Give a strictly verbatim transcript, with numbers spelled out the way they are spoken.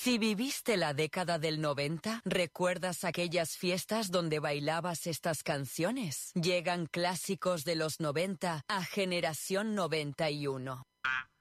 Si viviste la década del noventa, ¿recuerdas aquellas fiestas donde bailabas estas canciones? Llegan clásicos de los noventa a Generación noventa y uno.